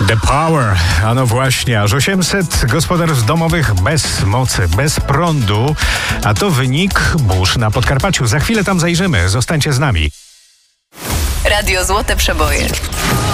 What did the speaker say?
The Power, a no właśnie, aż 800 gospodarstw domowych bez mocy, bez prądu, a to wynik burz na Podkarpaciu. Za chwilę tam zajrzymy, zostańcie z nami. Radio Złote Przeboje.